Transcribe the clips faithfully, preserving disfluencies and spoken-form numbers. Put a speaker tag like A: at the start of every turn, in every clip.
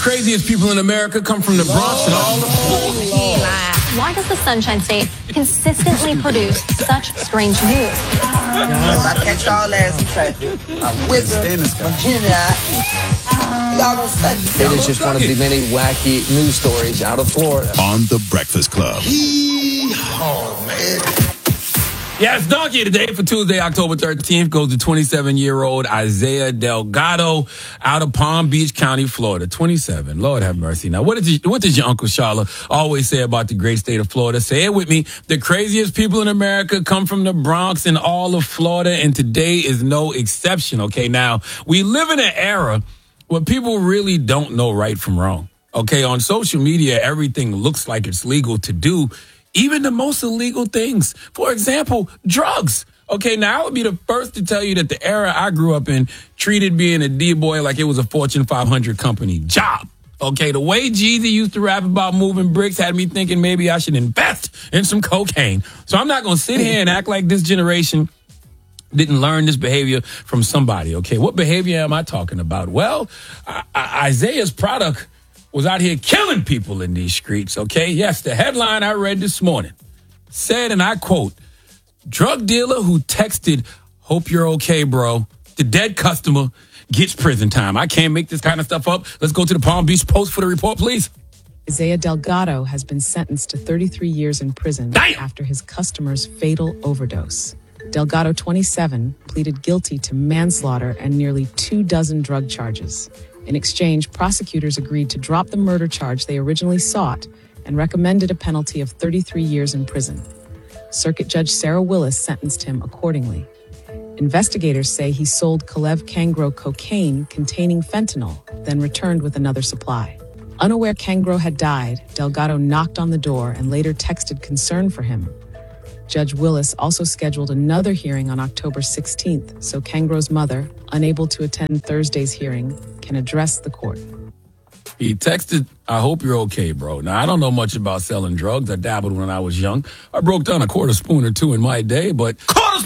A: craziest people in America come from the Bronx and all the Florida.
B: Why does the Sunshine State consistently produce such strange news?
C: I catch y'all ass in traffic. I'm with Virginia. Y'all gonna study.
D: It is just one of the many wacky news stories out of Florida.
E: On The Breakfast Club.
C: Oh, man.
A: Yeah, it's Donkey today for Tuesday, October thirteenth. Goes to twenty-seven-year-old Isaiah Delgado out of Palm Beach County, Florida. twenty-seven. Lord have mercy. Now, what, did you, what does your Uncle Charlotte always say about the great state of Florida? Say it with me. The craziest people in America come from the Bronx and all of Florida, and today is no exception. Okay, now, we live in an era where people really don't know right from wrong. Okay, on social media, everything looks like it's legal to do, even the most illegal things. For example, drugs. Okay, now I would be the first to tell you that the era I grew up in treated being a D-boy like it was a Fortune five hundred company job. Okay, the way Jeezy used to rap about moving bricks had me thinking maybe I should invest in some cocaine. So I'm not going to sit here and act like this generation didn't learn this behavior from somebody. Okay, what behavior am I talking about? Well, I- I- Isaiah's product was out here killing people in these streets, okay? Yes, the headline I read this morning said, and I quote, drug dealer who texted, hope you're okay, bro, the dead customer gets prison time. I can't make this kind of stuff up. Let's go to the Palm Beach Post for the report, please.
F: Isaiah Delgado has been sentenced to thirty-three years in prison
A: Damn.
F: after his customer's fatal overdose. Delgado, twenty-seven, pleaded guilty to manslaughter and nearly two dozen drug charges. In exchange, prosecutors agreed to drop the murder charge they originally sought and recommended a penalty of thirty-three years in prison. Circuit Judge Sarah Willis sentenced him accordingly. Investigators say he sold Kalev Kangro cocaine containing fentanyl, then returned with another supply. Unaware Kangro had died, Delgado knocked on the door and later texted concern for him. Judge Willis also scheduled another hearing on October sixteenth, so Kangro's mother, unable to attend Thursday's hearing, can address the court.
A: He texted, I hope you're okay, bro. Now, I don't know much about selling drugs. I dabbled when I was young. I broke down a quarter spoon or two in my day, but... Quarter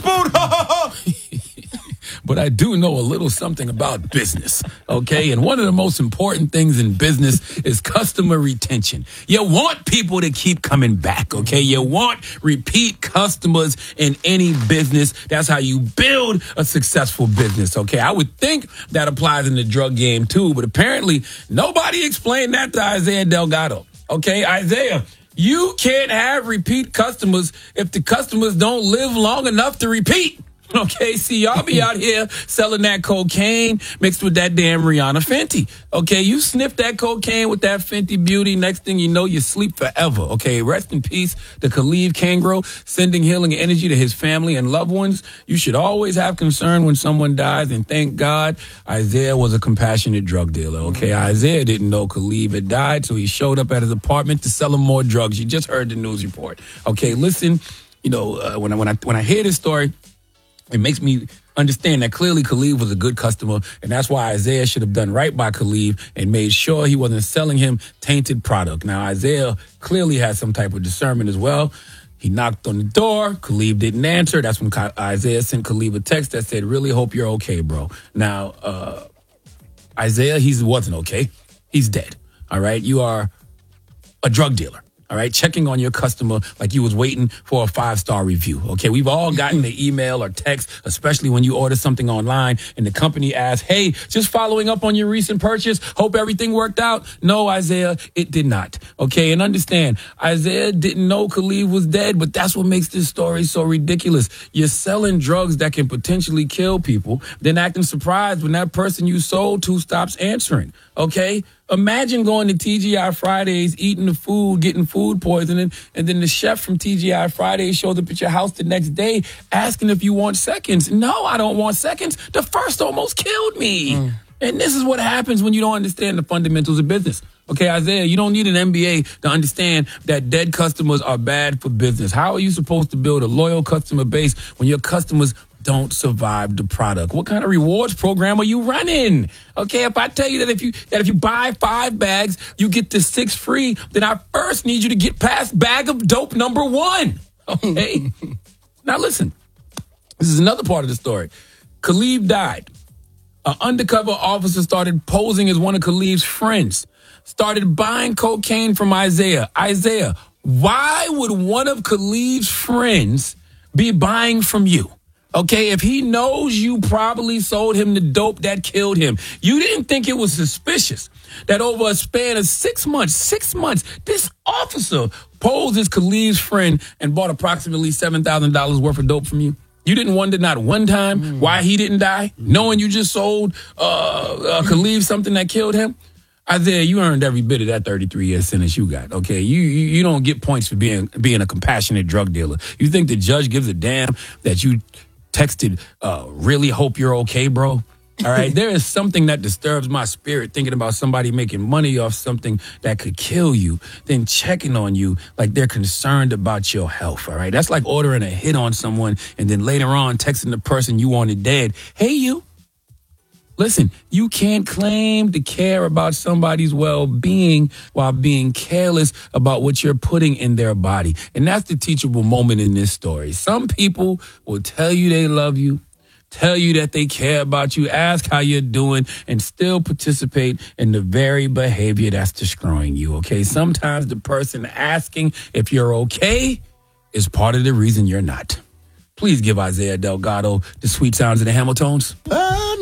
A: spoon! But I do know a little something about business, okay? And one of the most important things in business is customer retention. You want people to keep coming back, okay? You want repeat customers in any business. That's how you build a successful business, okay? I would think that applies in the drug game too, but apparently nobody explained that to Isaiah Delgado, okay? Isaiah, you can't have repeat customers if the customers don't live long enough to repeat. Okay, see, y'all be out here selling that cocaine mixed with that damn Rihanna Fenty. Okay, you sniff that cocaine with that Fenty beauty. Next thing you know, you sleep forever. Okay, rest in peace to Kalev Kangro, sending healing energy to his family and loved ones. You should always have concern when someone dies, and thank God Isaiah was a compassionate drug dealer. Okay, Isaiah didn't know Kalev had died, so he showed up at his apartment to sell him more drugs. You just heard the news report. Okay, listen, you know, uh, when I, when I when I hear this story, it makes me understand that clearly Kalev was a good customer, and that's why Isaiah should have done right by Kalev and made sure he wasn't selling him tainted product. Now, Isaiah clearly had some type of discernment as well. He knocked on the door. Kalev didn't answer. That's when Isaiah sent Kalev a text that said, really hope you're okay, bro. Now, uh, Isaiah, he wasn't okay. He's dead, all right? You are a drug dealer. All right, checking on your customer like you was waiting for a five-star review. Okay, we've all gotten the email or text, especially when you order something online and the company asks, hey, just following up on your recent purchase, hope everything worked out. No, Isaiah, it did not. Okay, and understand, Isaiah didn't know Kalev was dead, but that's what makes this story so ridiculous. You're selling drugs that can potentially kill people, then acting surprised when that person you sold to stops answering. Okay? Imagine going to T G I Fridays, eating the food, getting food poisoning, and then the chef from T G I Fridays shows up at your house the next day asking if you want seconds. No, I don't want seconds. The first almost killed me. Mm. And this is what happens when you don't understand the fundamentals of business. Okay, Isaiah, you don't need an M B A to understand that dead customers are bad for business. How are you supposed to build a loyal customer base when your customers don't survive the product? What kind of rewards program are you running? Okay, if I tell you that if you that if you buy five bags, you get the six free, then I first need you to get past bag of dope number one. Okay? Now listen, this is another part of the story. Kalev died. An undercover officer started posing as one of Khalif's friends, started buying cocaine from Isaiah. Isaiah, why would one of Khalif's friends be buying from you? Okay, if he knows you probably sold him the dope that killed him, you didn't think it was suspicious that over a span of six months, six months, this officer posed as Khalif's friend and bought approximately seven thousand dollars worth of dope from you? You didn't wonder not one time mm. why he didn't die, knowing you just sold uh, uh, Khalif something that killed him? Isaiah, you earned every bit of that thirty-three year sentence you got, okay? You, you you don't get points for being being a compassionate drug dealer. You think the judge gives a damn that you texted, uh, really hope you're okay, bro? All right, there is something that disturbs my spirit thinking about somebody making money off something that could kill you, then checking on you like they're concerned about your health, all right? That's like ordering a hit on someone and then later on texting the person you wanted dead, hey, you. Listen, you can't claim to care about somebody's well-being while being careless about what you're putting in their body. And that's the teachable moment in this story. Some people will tell you they love you, tell you that they care about you, ask how you're doing, and still participate in the very behavior that's destroying you, okay? Sometimes the person asking if you're okay is part of the reason you're not. Please give Isaiah Delgado the sweet sounds of the Hamiltones.